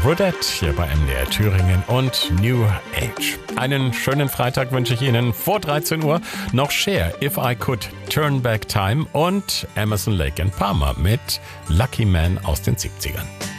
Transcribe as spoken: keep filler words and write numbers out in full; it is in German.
Rudette hier bei M D R Thüringen und New Age. Einen schönen Freitag wünsche ich Ihnen. Vor dreizehn Uhr noch Cher, If I Could Turn Back Time und Emerson, Lake and Palmer mit Lucky Man aus den siebzigern.